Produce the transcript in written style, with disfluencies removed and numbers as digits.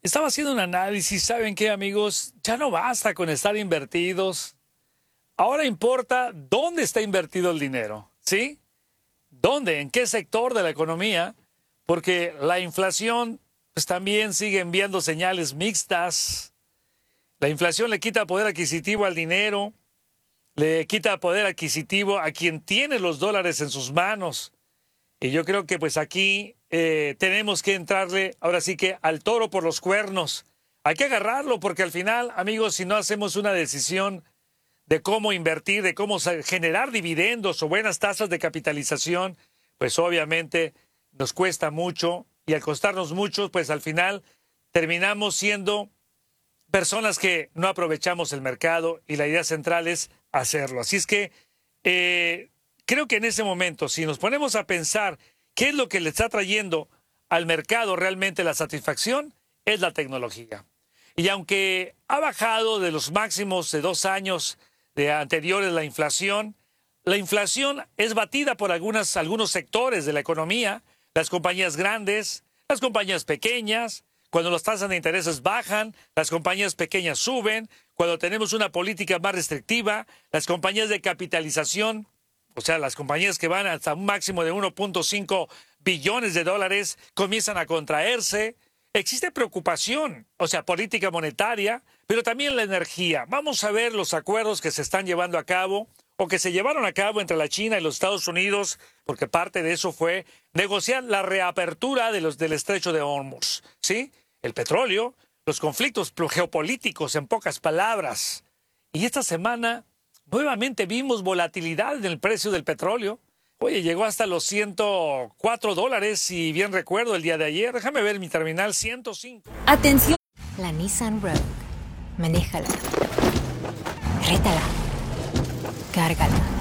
Estaba haciendo un análisis, ¿saben qué, amigos? Ya no basta con estar invertidos. Ahora importa dónde está invertido el dinero, ¿sí? ¿Dónde? ¿En qué sector de la economía? Porque la inflación pues, también sigue enviando señales mixtas. La inflación le quita poder adquisitivo al dinero, le quita poder adquisitivo a quien tiene los dólares en sus manos. Y yo creo que pues aquí tenemos que entrarle ahora sí que al toro por los cuernos. Hay que agarrarlo porque al final, amigos, si no hacemos una decisión de cómo invertir, de cómo generar dividendos o buenas tasas de capitalización, pues obviamente nos cuesta mucho y al costarnos mucho, pues al final terminamos siendo personas que no aprovechamos el mercado y la idea central es hacerlo. Así es que creo que en ese momento, si nos ponemos a pensar qué es lo que le está trayendo al mercado realmente la satisfacción, es la tecnología. Y aunque ha bajado de los máximos de 2 años de anteriores la inflación es batida por algunos sectores de la economía, las compañías grandes, las compañías pequeñas. Cuando las tasas de intereses bajan, las compañías pequeñas suben. Cuando tenemos una política más restrictiva, las compañías de capitalización, o sea, las compañías que van hasta un máximo de 1.5 billones de dólares, comienzan a contraerse. Existe preocupación, o sea, política monetaria, pero también la energía. Vamos a ver los acuerdos que se están llevando a cabo o que se llevaron a cabo entre la China y los Estados Unidos, porque parte de eso fue negociar la reapertura del estrecho de Hormuz, ¿sí? El petróleo, los conflictos geopolíticos, en pocas palabras. Y esta semana nuevamente vimos volatilidad en el precio del petróleo. Oye, llegó hasta los $104, si bien recuerdo, el día de ayer. Déjame ver mi terminal, 105. Atención. La Nissan Rogue. Manéjala. Rétala. Cárgala.